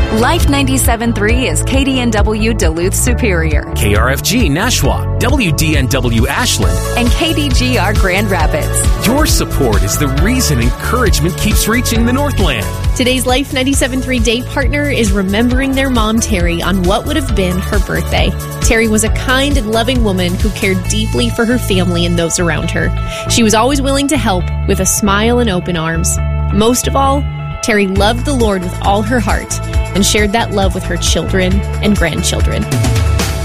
Life 97.3 is KDNW Duluth Superior, KRFG Nashua, WDNW Ashland, and KDGR Grand Rapids. Your support is the reason encouragement keeps reaching the Northland. Today's Life 97.3 day partner is remembering their mom, Terry, on what would have been her birthday. Terry was a kind and loving woman who cared deeply for her family and those around her. She was always willing to help with a smile and open arms. Most of all, Terry loved the Lord with all her heart and shared that love with her children and grandchildren.